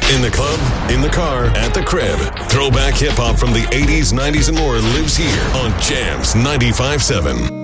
In the club, in the car, at the crib. Throwback hip hop from the 80s, 90s, and more lives here on Jams 95.7.